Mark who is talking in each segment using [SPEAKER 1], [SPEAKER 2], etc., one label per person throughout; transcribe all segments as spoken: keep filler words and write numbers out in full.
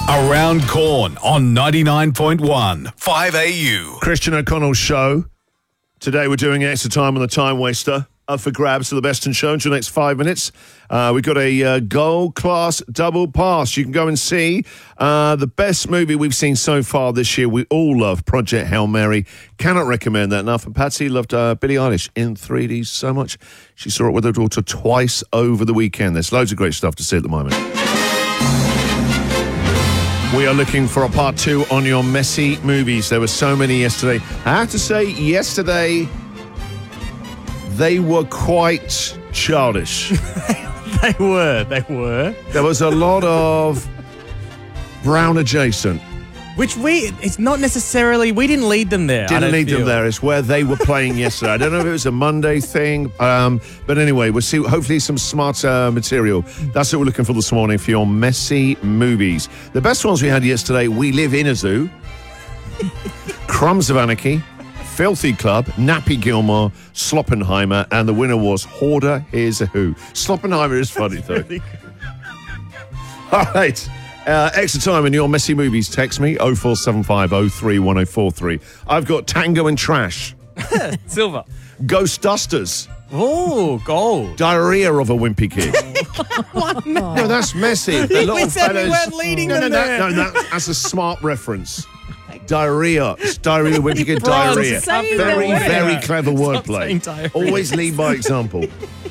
[SPEAKER 1] Around Corn on ninety-nine point one, five A U.
[SPEAKER 2] Christian O'Connell Show. Today we're doing extra time on the Time Waster. Up for grabs for the Best in Show in the next five minutes. Uh, we've got a uh, gold class double pass. You can go and see uh, the best movie we've seen so far this year. We all love Project Hail Mary. Cannot recommend that enough. And Patsy loved uh, Billie Eilish in three D so much. She saw it with her daughter twice over the weekend. There's loads of great stuff to see at the moment. We are looking for a part two on your messy movies. There were so many yesterday. I have to say, yesterday, they were quite childish.
[SPEAKER 3] They were, they were.
[SPEAKER 2] There was a lot of Brown adjacent.
[SPEAKER 3] Which we, it's not necessarily, we didn't lead them there.
[SPEAKER 2] Didn't lead them there. It's where they were playing yesterday. I don't know if it was a Monday thing, um, but anyway, we'll see, hopefully some smart uh, material. That's what we're looking for this morning for your messy movies. The best ones we had yesterday, We Live in a Zoo, Crumbs of Anarchy, Filthy Club, Nappy Gilmore, Sloppenheimer, and the winner was Hoarder Here's a Who. Sloppenheimer is funny, though.
[SPEAKER 3] Really?
[SPEAKER 2] All right. Uh, extra time in your messy movies. Text me, oh four seven five oh three one oh four three. I've got Tango and Trash.
[SPEAKER 3] Silver.
[SPEAKER 2] Ghostbusters.
[SPEAKER 3] Oh, gold.
[SPEAKER 2] Diarrhea of a Wimpy Kid.
[SPEAKER 3] What? No.
[SPEAKER 2] No, that's messy. The
[SPEAKER 3] We
[SPEAKER 2] little
[SPEAKER 3] said we
[SPEAKER 2] fellas-
[SPEAKER 3] weren't leading
[SPEAKER 2] no,
[SPEAKER 3] them
[SPEAKER 2] no,
[SPEAKER 3] there.
[SPEAKER 2] that, no, that, that's a smart reference. Diarrhea. It's diarrhea, Wimpy Kid,
[SPEAKER 3] Bronze.
[SPEAKER 2] diarrhea.
[SPEAKER 3] Say
[SPEAKER 2] Very,
[SPEAKER 3] the word.
[SPEAKER 2] very clever
[SPEAKER 3] Stop saying
[SPEAKER 2] wordplay.
[SPEAKER 3] diarrhea.
[SPEAKER 2] Always lead by example.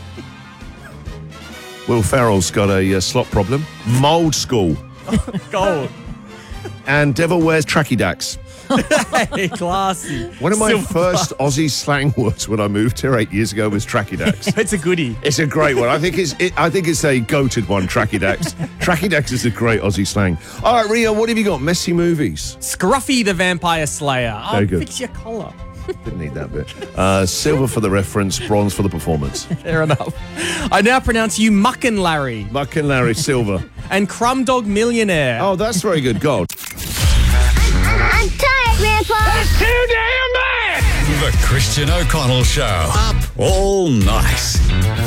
[SPEAKER 2] Will Ferrell's got a uh, slot problem. Mold School.
[SPEAKER 3] Gold.
[SPEAKER 2] And Devil Wears Tracky Dacks.
[SPEAKER 3] Hey, classy.
[SPEAKER 2] One of my
[SPEAKER 3] Silver.
[SPEAKER 2] first Aussie slang words when I moved here eight years ago was Tracky Dacks.
[SPEAKER 3] It's a goodie.
[SPEAKER 2] It's a great one. I think it's it, I think it's a goated one, Tracky Dacks. Tracky Dacks is a great Aussie slang. All right, Rio, what have you got? Messy movies.
[SPEAKER 3] Scruffy the Vampire Slayer.
[SPEAKER 2] Very
[SPEAKER 3] I'll
[SPEAKER 2] good.
[SPEAKER 3] fix your collar.
[SPEAKER 2] Didn't need that bit. Uh, silver for the reference, bronze for the performance.
[SPEAKER 3] Fair enough. I now pronounce you Muck and Larry
[SPEAKER 2] Muck and Larry, silver.
[SPEAKER 3] and Crumb Dog Millionaire.
[SPEAKER 2] Oh, that's very good. Gold.
[SPEAKER 4] I'm tired, Grandpa.
[SPEAKER 1] That's too damn bad! The Christian O'Connell Show. Up all night.